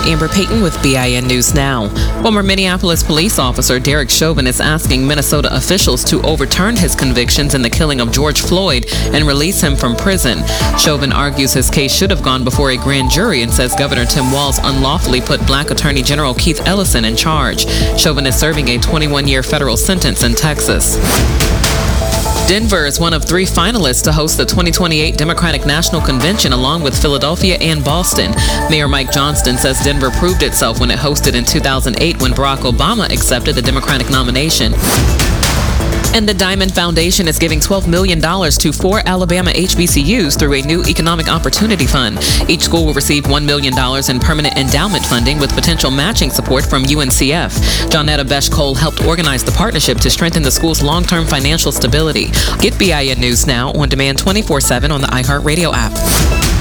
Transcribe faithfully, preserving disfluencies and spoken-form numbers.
Amber Payton with B I N News Now. Former Minneapolis police officer Derek Chauvin is asking Minnesota officials to overturn his convictions in the killing of George Floyd and release him from prison. Chauvin argues his case should have gone before a grand jury and says Governor Tim Walz unlawfully put Black Attorney General Keith Ellison in charge. Chauvin is serving a twenty-one-year federal sentence in Texas. Denver is one of three finalists to host the twenty twenty-eight Democratic National Convention along with Philadelphia and Boston. Mayor Mike Johnston says Denver proved itself when it hosted in two thousand eight when Barack Obama accepted the Democratic nomination. And the Diamond Foundation is giving twelve million dollars to four Alabama H B C Us through a new economic opportunity fund. Each school will receive one million dollars in permanent endowment funding with potential matching support from U N C F. Johnetta Besh-Cole helped organize the partnership to strengthen the school's long-term financial stability. Get B I N News Now on demand twenty-four seven on the iHeartRadio app.